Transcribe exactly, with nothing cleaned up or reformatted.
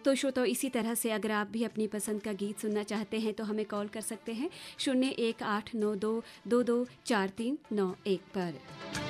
तो श्रोताओ, इसी तरह से अगर आप भी अपनी पसंद का गीत सुनना चाहते हैं तो हमें कॉल कर सकते हैं शून्य एक आठ नौ दो दो दो चार तीन नौ एक पर।